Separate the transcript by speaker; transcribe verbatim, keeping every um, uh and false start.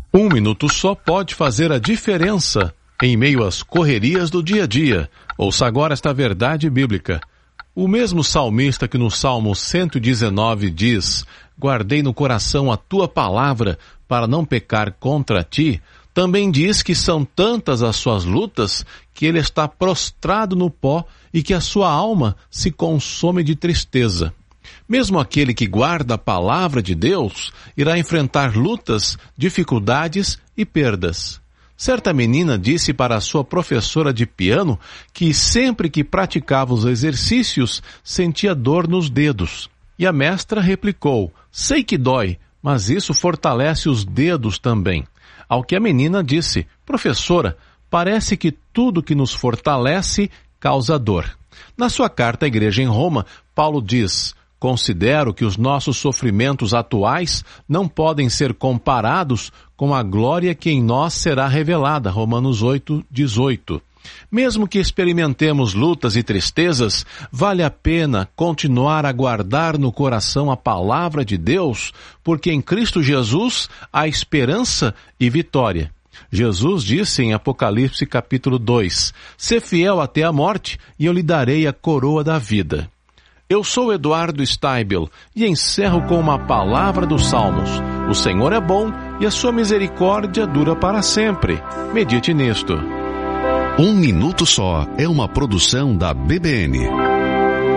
Speaker 1: Um minuto só pode fazer a diferença em meio às correrias do dia a dia. Ouça agora esta verdade bíblica. O mesmo salmista que no Salmo cento e dezenove diz: guardei no coração a tua palavra para não pecar contra ti, também diz que são tantas as suas lutas que ele está prostrado no pó e que a sua alma se consome de tristeza. Mesmo aquele que guarda a palavra de Deus irá enfrentar lutas, dificuldades e perdas. Certa menina disse para a sua professora de piano que sempre que praticava os exercícios sentia dor nos dedos. E a mestra replicou: sei que dói, mas isso fortalece os dedos também. Ao que a menina disse: professora, parece que tudo que nos fortalece causa dor. Na sua carta à igreja em Roma, Paulo diz: considero que os nossos sofrimentos atuais não podem ser comparados com a glória que em nós será revelada. Romanos oito, dezoito. Mesmo que experimentemos lutas e tristezas, vale a pena continuar a guardar no coração a palavra de Deus, porque em Cristo Jesus há esperança e vitória. Jesus disse em Apocalipse capítulo dois, sê fiel até a morte e eu lhe darei a coroa da vida. Eu sou Eduardo Steibel e encerro com uma palavra dos Salmos. O Senhor é bom e a sua misericórdia dura para sempre. Medite nisto.
Speaker 2: Um Minuto Só é uma produção da B B N.